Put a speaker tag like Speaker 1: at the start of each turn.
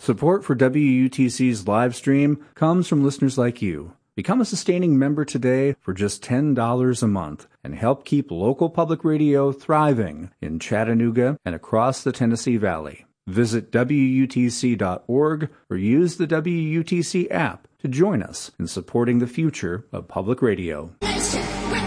Speaker 1: Support for WUTC's live stream comes from listeners like you. Become a sustaining member today for just $10 a month and help keep local public radio thriving in Chattanooga and across the Tennessee Valley. Visit WUTC.org or use the WUTC app to join us in supporting the future of public radio.
Speaker 2: Let's